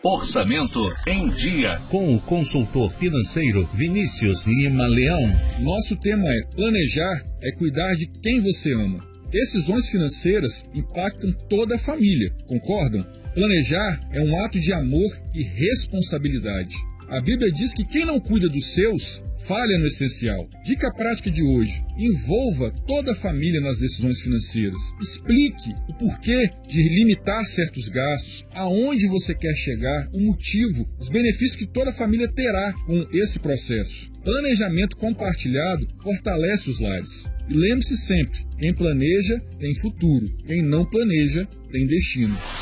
Orçamento em Dia. Com o consultor financeiro Vinícius Lima Leão. Nosso tema é: planejar é cuidar de quem você ama. Decisões financeiras impactam toda a família, concordam? Planejar é um ato de amor e responsabilidade. A Bíblia diz que quem não cuida dos seus, falha no essencial. Dica prática de hoje: envolva toda a família nas decisões financeiras. Explique o porquê de limitar certos gastos, aonde você quer chegar, o motivo, os benefícios que toda a família terá com esse processo. Planejamento compartilhado fortalece os lares. E lembre-se sempre, quem planeja tem futuro, quem não planeja tem destino.